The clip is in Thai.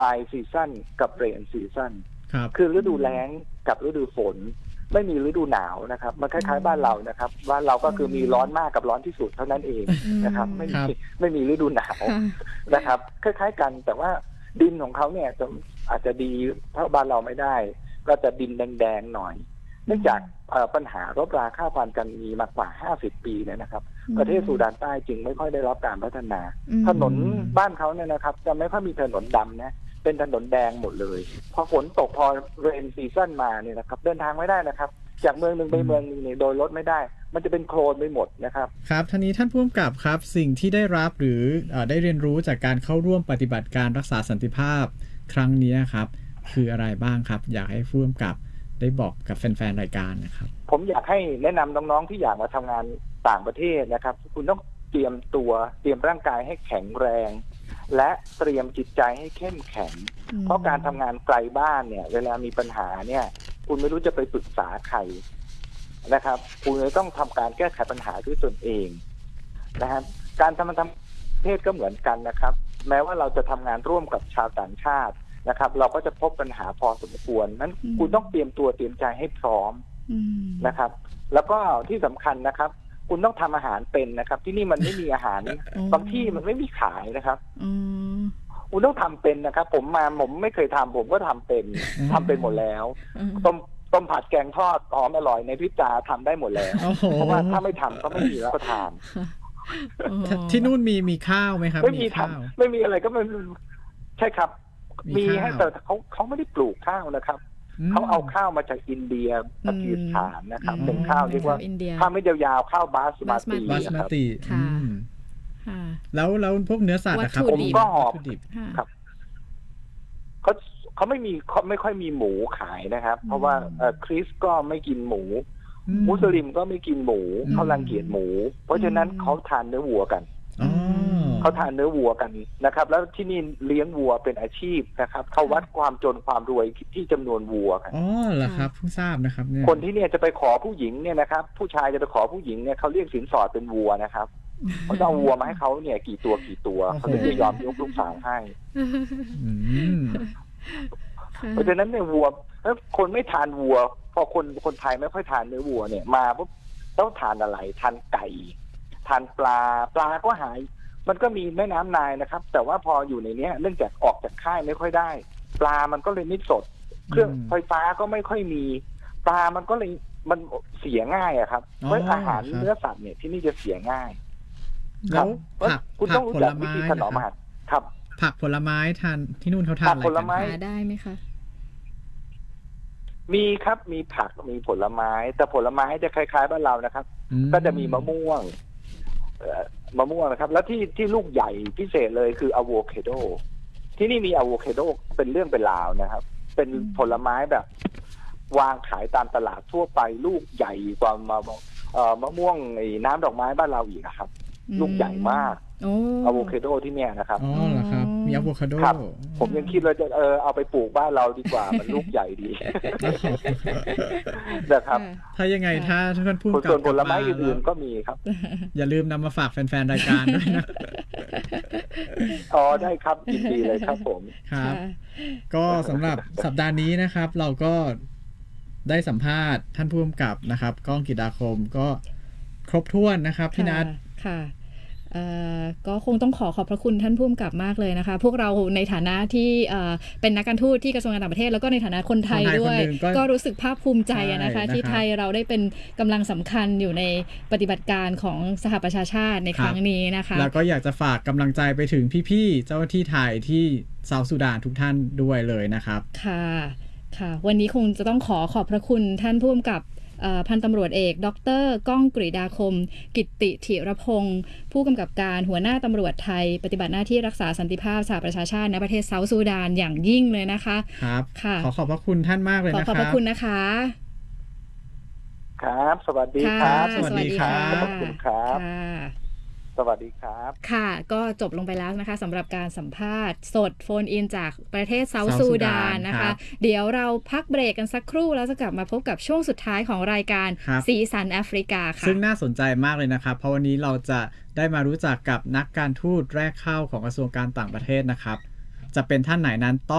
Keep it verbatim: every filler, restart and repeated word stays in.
ปลายซีซั่นกับเรนซีซั่นครับคือฤดูแล้งกับฤดูฝนไม่มีฤดูหนาวนะครับมันคล้ายๆบ้านเรานะครับบ้านเราก็คือมีร้อนมากกับร้อนที่สุดเท่านั้นเองนะครับไม่มีไม่มีฤดูหนาวนะครับคล้ายๆกันแต่ว่าดินของเขาเนี่ยจะอาจจะดีเท่าบ้านเราไม่ได้ก็จะดินแดงๆหน่อยเนื่องจากปัญหารบราฆ่าฟันกันมีมากกว่าห้าสิบปีเนี่ยนะครับประเทศซูดานใต้จึงไม่ค่อยได้รับการพัฒนาถนนบ้านเขาเนี่ยนะครับจะไม่ค่อยมีถนนดำนะเป็นถนนแดงหมดเลยพอฝนตกพอเรนซีซั่นมาเนี่ยนะครับเดินทางไม่ได้นะครับจากเมืองหนึ่งไปเมืองนึงเนี่ยโดยรถไม่ได้มันจะเป็นโคลนไปหมดนะครับครับท่านนี้ท่านผู้กำกับครับสิ่งที่ได้รับหรือได้เรียนรู้จากการเข้าร่วมปฏิบัติการรักษาสันติภาพครั้งนี้ครับคืออะไรบ้างครับอยากให้ผู้กำกับได้บอกกับแฟนๆรายการนะครับผมอยากให้แนะนำน้องๆที่อยากมาทำงานต่างประเทศนะครับคุณต้องเตรียมตัวเตรียมร่างกายให้แข็งแรงและเตรียมจิตใจให้เข้มแข็งเพราะการทำงานไกลบ้านเนี่ยเวลามีปัญหาเนี่ยคุณไม่รู้จะไปปรึกษาใครนะครับคุณเลยต้องทำการแก้ไขปัญหาด้วยตนเองนะครับการทำงานทำประเทศก็เหมือนกันนะครับแม้ว่าเราจะทำงานร่วมกับชาวต่างชาตินะครับเราก็จะพบปัญหาพอสมควรนั้นคุณต้องเตรียมตัวเตรียมใจให้พร้อมนะครับแล้วก็ที่สำคัญนะครับคุณต้องทำอาหารเป็นนะครับที่นี่มันไม่มีอาหารบางที่มันไม่มีขายนะครับคุณต้องทำเป็นนะครับผมมาผมไม่เคยทำผมก็ทำเป็นทำเป็นหมดแล้วต้มต้มผัดแกงทอดหอมอร่อยในพริบตาทำได้หมดแล้วเพราะว่าถ้าไม่ทำก็ไม่มีรับประทานที่นู่นมีมีข้าวไหมครับไม่มีทำไม่มีอะไรก็ไม่ใช่ครับมีให้แต่เขาเขาไม่ได้ปลูกข้าวนะครับเขาเอาข้าวมาจากอินเดียปากีสถานนะครับเป็นข้าวเรียกว่าข้าวไม่ยาวๆข้าวบาสมาติบาสมาติแล้วแล้วพวกเนื้อสัตว์นะครับผมก็หอบครับเขาเขาไม่มีเขาไม่ค่อยมีหมูขายนะครับเพราะว่าคริสก็ไม่กินหมูมุสลิมก็ไม่กินหมูเขารังเกียจหมูเพราะฉะนั้นเขาทานเนื้อวัวกันเขาทานเนื้อวัวกันนะครับแล้วที่นี่เลี้ยงวัวเป็นอาชีพนะครับเขาวัดความจนความรวยที่จำนวนวัวกันอ๋อเหรอครับเพิ่งทราบนะครับเนี่ยคนที่เนี่ยจะไปขอผู้หญิงเนี่ยนะครับผู้ชายจะไปขอผู้หญิงเนี่ยเขาเรียกสินสอดเป็นวัวนะครับเขาจะเอาวัวมาให้เขาเนี่ยกี่ตัวกี่ตัวเขาถึงจะยอมยกลูกสาวให้เพราะฉะนั้นเนี่ยวัวแล้วคนไม่ทานวัวพอคนคนไทยไม่ค่อยทานเนื้อวัวเนี่ยมาปุ๊บต้องทานอะไรทานไก่ทานปลาปลาก็หายมันก็มีแม่น้ำนายนะครับแต่ว่าพออยู่ในนี้เนื่องจากออกจากค่ายไม่ค่อยได้ปลามันก็เลยไม่สดเครื่องไฟฟ้าก็ไม่ค่อยมีปลามันก็เลยมันเสียง่ายอะครับเพราะอาหารเนื้อสัตว์เนี่ยที่นี่จะเสียง่ายแล้วผักคุณต้องรู้จักวิธีถนอมอาหารครับผักผลไม้ทานที่นู่นเขาทานอะไรกันหาได้ไหมคะมีครับมีผักมีผลไม้แต่ผลไม้จะคล้ายๆบ้านเรานะครับก็จะมีมะม่วงมะม่วงนะครับแล้วที่ที่ลูกใหญ่พิเศษเลยคืออะโวคาโดที่นี่มีอะโวคาโดเป็นเรื่องเป็นราวนะครับเป็นผลไม้แบบวางขายตามตลาดทั่วไปลูกใหญ่กว่ามะเอ่อมะม่วงน้ำดอกไม้บ้านเราอีกครับลูกใหญ่มากอะโวคาโดที่เนี่ยนะครับอ๋อเหรอครับมีอะโวคาโดผมยังคิดว่าจะเออเอาไปปลูกบ้านเราดีกว่ามันลูกใหญ่ดีนะครับถ้ายังไงถ้าท่านผู้กับผลไม้อื่นๆก็มีครับอย่าลืมนำมาฝากแฟนๆรายการด้วยนะอ๋อได้ครับยินดีเลยครับผมครับก็สำหรับสัปดาห์นี้นะครับเราก็ได้สัมภาษณ์ท่านผู้กำกับนะครับก้องกิตาคมก็ครบถ้วนนะครับพี่นัทค่ะก็คงต้องขอขอบพระคุณท่านผู้กำกับมากเลยนะคะพวกเราในฐานะที่เป็นนักการทูตที่กระทรวงการต่างประเทศแล้วก็ในฐานะคนไทยด้วยก็รู้สึกภาคภูมิใจนะคะที่ไทยเราได้เป็นกำลังสำคัญอยู่ในปฏิบัติการของสหประชาชาติในครั้งนี้นะคะแล้วก็อยากจะฝากกำลังใจไปถึงพี่ๆเจ้าหน้าที่ไทยที่เซาท์ซูดานทุกท่านด้วยเลยนะครับค่ะค่ะวันนี้คงจะต้องขอขอบพระคุณท่านผู้กำกับพันตำรวจเอกดร.ก้องกฤษฎาคมกิตติถิรพงศ์ผู้กำกับการหัวหน้าตำรวจไทยปฏิบัติหน้าที่รักษาสันติภาพสหประชาชาติในประเทศเซาท์ซูดานอย่างยิ่งเลยนะคะครับค่ะขอขอบพระคุณท่านมากเลยนะครับขอขอบพระคุณนะคะครับสวัสดีครับสวัสดีครับขอบคุณครับสวัสดีครับค่ะก็จบลงไปแล้วนะคะสำหรับการสัมภาษณ์สดโฟนอินจากประเทศเซาท์ซูดานนะคะเดี๋ยวเราพักเบรกกันสักครู่แล้วจะกลับมาพบกับช่วงสุดท้ายของรายการสีสันแอฟริกาค่ะซึ่งน่าสนใจมากเลยนะครับเพราะวันนี้เราจะได้มารู้จักกับนักการทูตแรกเข้าของกระทรวงการต่างประเทศนะครับจะเป็นท่านไหนนั้นต้อง